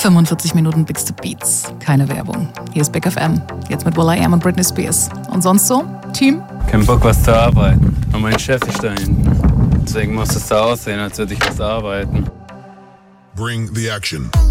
45 Minuten Bigste Beats. Keine Werbung. Hier ist Big FM. Jetzt mit will.i.am und Britney Spears. Und sonst so? Team? Kein Bock, was zu arbeiten. Und mein Chef ist da hinten. Deswegen muss es so aussehen, als würde ich was arbeiten. Bring the action.